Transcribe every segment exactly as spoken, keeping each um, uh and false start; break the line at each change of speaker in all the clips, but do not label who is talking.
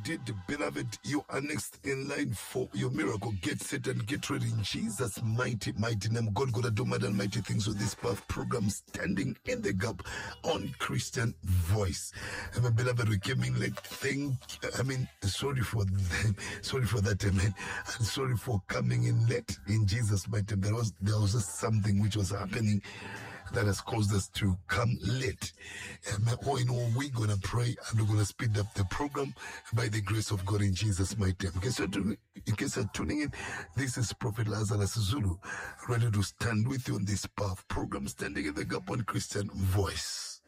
indeed, beloved. You are next in line for your miracle. Get set and get ready in Jesus' mighty, mighty name. God gonna do mad and mighty things with this path program, Standing in the Gap on Christian Voice. And my beloved, we came in late. Thank, I mean, sorry for them, sorry for that, amen. And sorry for coming in late in Jesus' mighty name. There was there was just something which was happening that has caused us to come late. Um, all in all, we're going to pray and we're going to speed up the program by the grace of God in Jesus' mighty name. In case you're tuning, in case you're tuning in, this is Prophet Lazarus Zulu, ready to stand with you on this path program, Standing in the Gap on Christian Voice.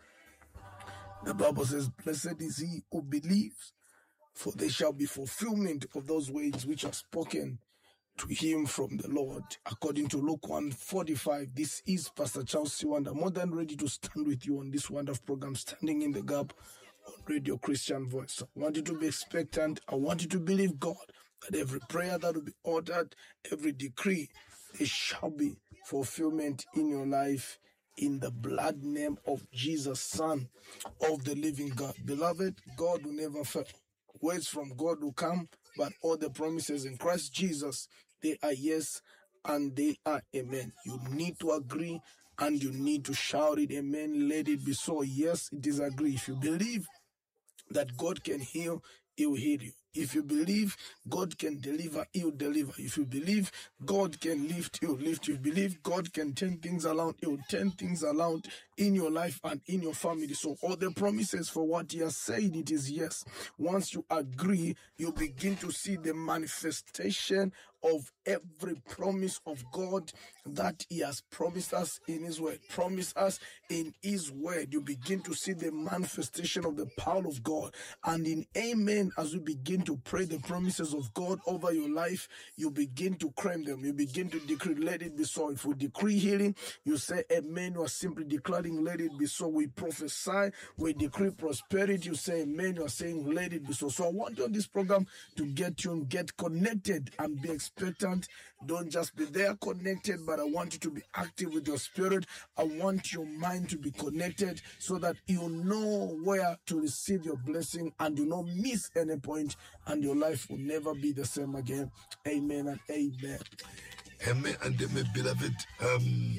The Bible says, blessed is he who believes, for there shall be fulfillment of those words which are spoken to him from the Lord. According to Luke one forty-five, this is Pastor Charles Siwanda, more than ready to stand with you on this wonderful program, Standing in the Gap on Radio Christian Voice. So I want you to be expectant. I want you to believe God that every prayer that will be uttered, every decree, there shall be fulfillment in your life in the blood name of Jesus, Son of the living God. Beloved, God will never fail. Words from God will come, but all the promises in Christ Jesus, they are yes and they are amen. You need to agree and you need to shout it amen. Let it be so. Yes, it is agree. If you believe that God can heal, he will heal you. If you believe God can deliver, he will deliver. If you believe God can lift, he will lift you. If you believe God can turn things around, he will turn things around in your life and in your family. So all the promises for what he has said, it is yes. Once you agree, you begin to see the manifestation of every promise of God that he has promised us in his word. Promise us in his word. You begin to see the manifestation of the power of God. And in amen, as we begin to pray the promises of God over your life, you begin to claim them. You begin to decree, let it be so. If we decree healing, you say amen. You are simply declaring, let it be so. We prophesy, we decree prosperity, you say amen. You are saying, let it be so. So I want you on this program to get you and get connected and be expectant. Don't just be there connected, but I want you to be active with your spirit. I want your mind to be connected so that you know where to receive your blessing and do not miss any point, and your life will never be the same again. Amen and amen.
Amen and amen, beloved. Um,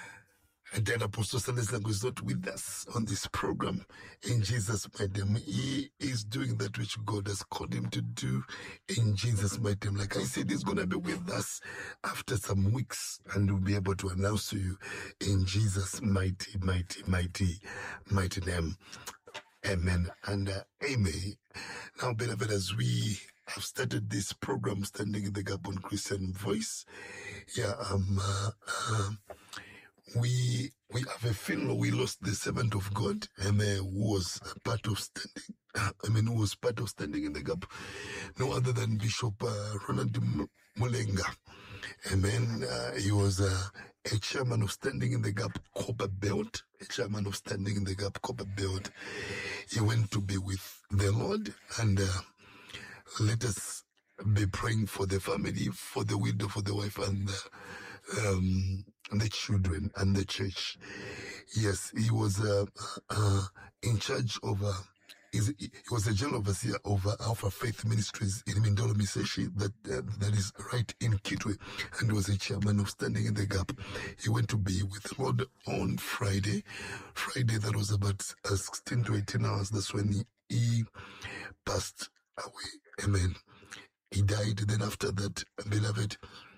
and then Apostle Stanislaw is not with us on this program. In Jesus' mighty name, he is doing that which God has called him to do. In Jesus' mighty name, like I said, he's going to be with us after some weeks, and we'll be able to announce to you in Jesus' mighty, mighty, mighty, mighty name. Amen and uh, amen. Now, beloved, as we have started this program, Standing in the Gap on Christian Voice, yeah, um, uh, uh, we we have a feeling we lost the servant of God, amen, who was a part of standing. I mean, who was part of Standing in the Gap, no other than Bishop uh, Ronald Mulenga. Amen. Uh, he was uh, a chairman of Standing in the Gap Copper Belt, a chairman of Standing in the Gap Copper Belt. He went to be with the Lord, and uh, let us be praying for the family, for the widow, for the wife, and uh, um, the children, and the church. Yes, he was uh, uh, in charge of... Uh, He was a general overseer of uh, Alpha Faith Ministries in Mindolo Miseshi, that uh, that is right in Kitwe, and was a chairman of Standing in the Gap. He went to be with the Lord on Friday. Friday, that was about uh, sixteen to eighteen hours. That's when he, he passed away. Amen. He died. Then after that, beloved,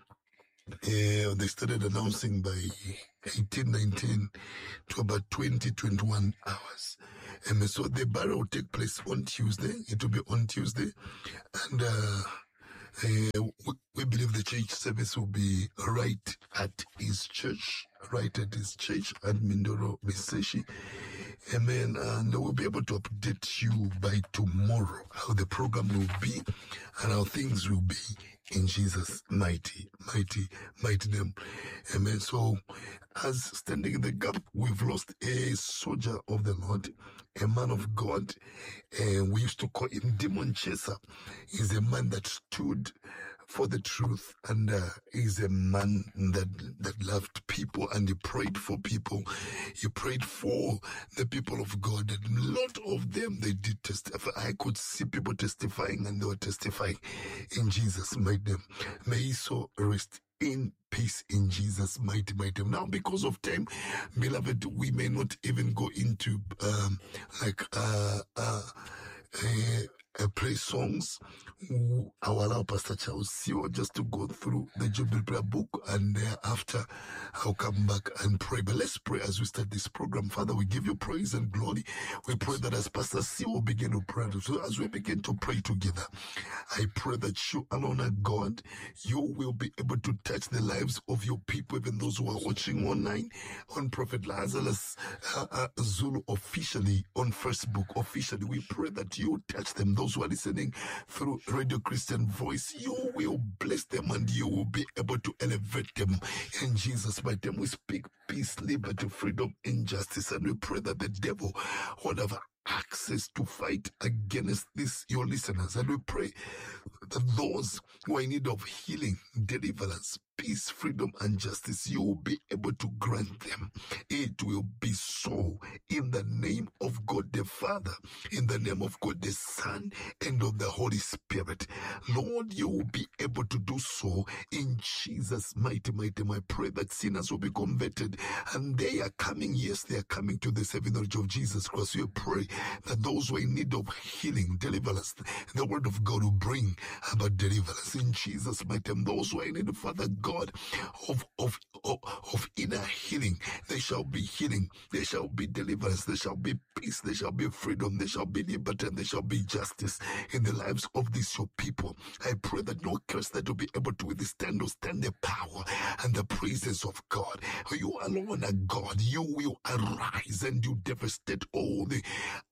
Uh, they started announcing by eighteen, nineteen to about twenty, twenty-one hours. And so the burial will take place on Tuesday. It will be on Tuesday. And uh, uh, we, we believe the church service will be right at his church, right at his church at Mindoro Miseshi. Amen. And we'll be able to update you by tomorrow how the program will be and how things will be in Jesus' mighty, mighty, mighty name. Amen. So, as Standing in the Gap, we've lost a soldier of the Lord, a man of God, and we used to call him Demon Chaser. He's a man that stood for the truth, and uh, he's a man that that loved people, and he prayed for people. He prayed for the people of God, and a lot of them, they did testify. I could see people testifying, and they were testifying in Jesus' mighty name. May he so rest in peace in Jesus' mighty, mighty name. Now, because of time, beloved, we may not even go into um, like uh, uh, uh, uh, play songs. I'll allow Pastor Charles Siwa just to go through the Jubilee Prayer Book, and thereafter I'll come back and pray. But let's pray as we start this program. Father, we give you praise and glory. We pray that as Pastor Siwa begin to pray, so as we begin to pray together, I pray that you alone are God. You will be able to touch the lives of your people, even those who are watching online on Prophet Lazarus uh, uh, Zulu officially, on Facebook officially. We pray that you touch them. Those who are listening through Radio Christian Voice, you will bless them and you will be able to elevate them. In Jesus' mighty name, we speak peace, liberty, freedom, and justice, and we pray that the devil will have access to fight against this, your listeners. And we pray that those who are in need of healing, deliverance, peace, freedom, and justice, you will be able to grant them. It will be so in the name of God the Father, in the name of God the Son, and of the Holy Spirit. Lord, you will be able to do so in Jesus' mighty, mighty name. I pray that sinners will be converted, and they are coming, yes, they are coming to the saving knowledge of Jesus Christ. We pray that those who are in need of healing, deliverance, the word of God will bring about deliverance in Jesus' mighty name. Those who are in need, Father God, of, of, of, of inner healing, there shall be healing, there shall be deliverance, there shall be peace, there shall be freedom, there shall be liberty, and there shall be justice in the lives of these your people. I pray that no curse that will be able to withstand or stand the power and the praises of God. You alone are God. You will arise and you devastate all the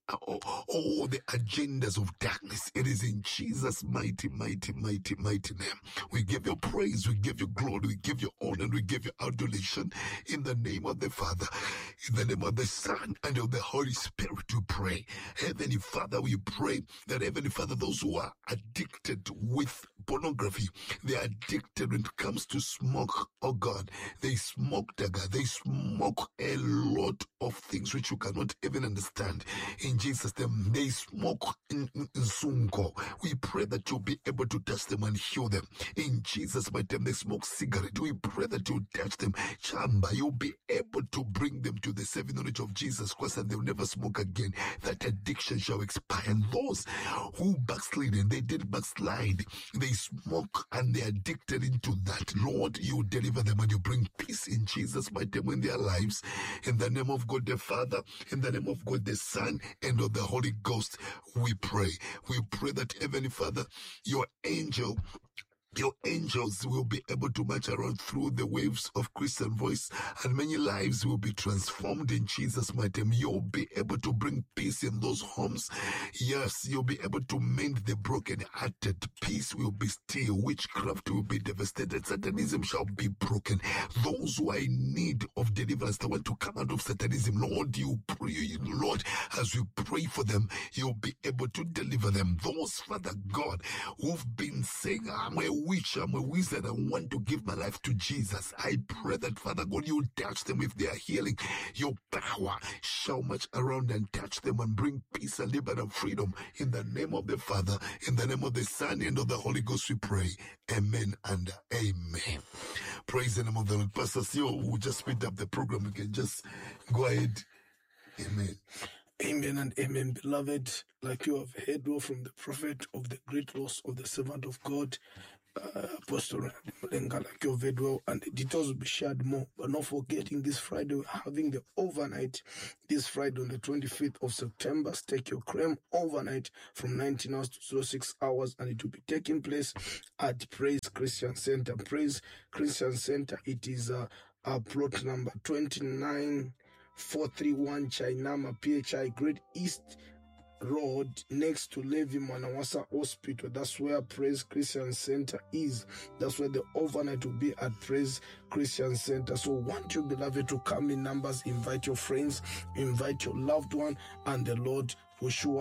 all the agendas of darkness. It is in Jesus' mighty, mighty, mighty, mighty name. We give you praise, we give you glory, we give you honor, and we give you adoration in the name of the Father, in the name of the Son, and of the Holy Spirit. We pray. Heavenly Father, we pray that, Heavenly Father, those who are addicted with pornography, they are addicted when it comes to smoke. Oh God, they smoke dagger, they smoke a lot of things which you cannot even understand. In Jesus' name, they smoke in, in, in Sunko. We pray that you'll be able to touch them and heal them. In Jesus' mighty name, they smoke cigarette. We pray that you'll touch them. Chamba, you'll be able to bring them to the saving knowledge of Jesus Christ, and they'll never smoke again. That addiction shall expire. And those who backslid, and they did backslide, they smoke and they're addicted into that. Lord, you deliver them and you bring peace in Jesus' mighty name in their lives. In the name of God the Father, in the name of God the Son, and of the Holy Ghost, we pray. We pray that, Heavenly Father, your angel Your angels will be able to march around through the waves of Christian Voice, and many lives will be transformed in Jesus' mighty name. You'll be able to bring peace in those homes. Yes, you'll be able to mend the broken-hearted. Peace will be still. Witchcraft will be devastated. Satanism shall be broken. Those who are in need of deliverance, they want to come out of Satanism, Lord, you pray, Lord, as we pray for them, you'll be able to deliver them. Those, Father God, who've been saying, I'm a witch, I'm a wizard, I want to give my life to Jesus, I pray that, Father God, you touch them if they are healing. Your power shall march around and touch them and bring peace and liberty and freedom. In the name of the Father, in the name of the Son, and of the Holy Ghost, we pray. Amen and amen. Praise the name of the Lord. Pastor Sio will just speed up the program. We can just go ahead. Amen.
Amen and amen, beloved. Like you have heard well from the prophet of the great loss of the servant of God, uh, Apostle Mulenga, like you have heard well, and the details will be shared more. But not forgetting, this Friday we're having the overnight. This Friday on the twenty-fifth of September, Stake Your Claim overnight from nineteen hours to oh six hours, and it will be taking place at Praise Christian Center. Praise Christian Center. It is a uh, uh, plot number twenty-nine four three one Chainama P H I Great East Road, next to Levi Manawasa Hospital. That's where Praise Christian Center is. That's where the overnight will be, at Praise Christian Center. So want you, beloved, to come in numbers, invite your friends, invite your loved one, and the Lord will surely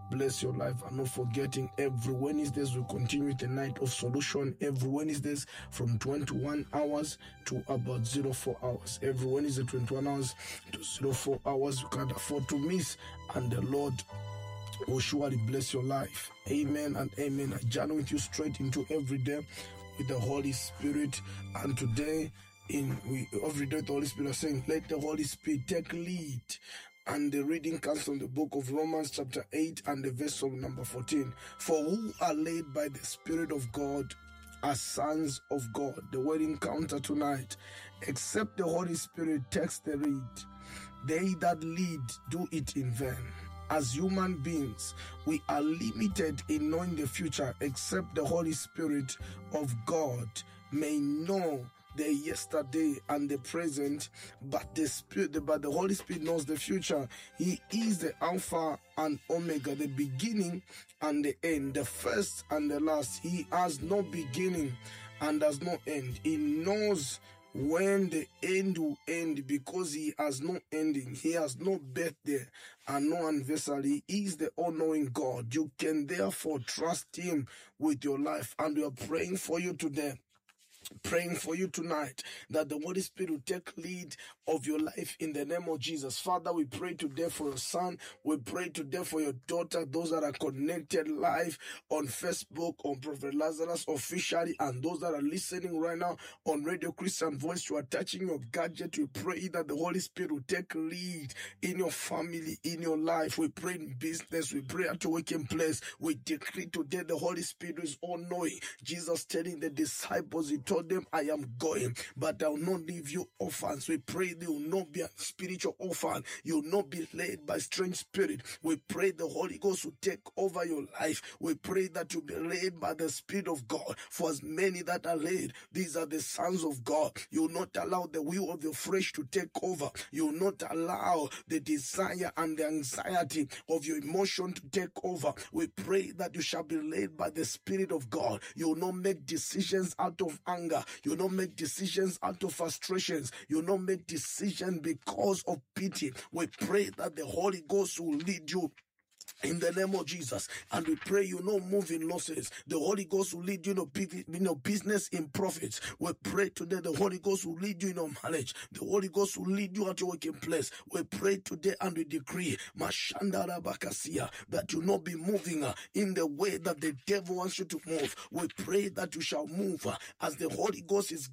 bless your life. And not forgetting, every Wednesdays we continue with the night of solution. Every Wednesdays from twenty-one hours to about zero four hours. Every Wednesday twenty-one hours to zero four hours. You can't afford to miss, and the Lord will surely bless your life. Amen and amen. I journey with you straight into every day with the Holy Spirit. And today, in we every day the Holy Spirit is saying, let the Holy Spirit take lead. And the reading comes from the book of Romans chapter eight and the verse of number fourteen. For who are led by the Spirit of God are sons of God. The word encounter tonight. Except the Holy Spirit takes the lead, they that lead do it in vain. As human beings, we are limited in knowing the future, except the Holy Spirit of God may know the yesterday and the present, but the Spirit, but the Holy Spirit knows the future. He is the Alpha and Omega, the beginning and the end, the first and the last. He has no beginning and does no end. He knows when the end will end, because he has no ending. He has no birthday and no anniversary. He is the all-knowing God. You can therefore trust him with your life. And we are praying for you today, praying for you tonight, that the Holy Spirit will take lead of your life in the name of Jesus. Father, we pray today for your son. We pray today for your daughter, those that are connected live on Facebook, on Prophet Lazarus officially, and those that are listening right now on Radio Christian Voice. You are touching your gadget. We pray that the Holy Spirit will take lead in your family, in your life. We pray in business. We pray at your working place. We decree today the Holy Spirit is all-knowing. Jesus telling the disciples, he told them, I am going, but I will not leave you orphans. We pray you will not be a spiritual orphan. You will not be led by strange spirit. We pray the Holy Ghost will take over your life. We pray that you be led by the Spirit of God. For as many that are led, these are the sons of God. You will not allow the will of the flesh to take over. You will not allow the desire and the anxiety of your emotion to take over. We pray that you shall be led by the Spirit of God. You will not make decisions out of anger. You will not make decisions out of frustrations. You will not make decisions because of pity. We pray that the Holy Ghost will lead you in the name of Jesus. And we pray you no move in losses. The Holy Ghost will lead you in you know, business in profits. We pray today the Holy Ghost will lead you in your marriage. The Holy Ghost will lead you at your working place. We pray today and we decree Mashandara Bakasia, that you not be moving uh, in the way that the devil wants you to move. We pray that you shall move uh, as the Holy Ghost is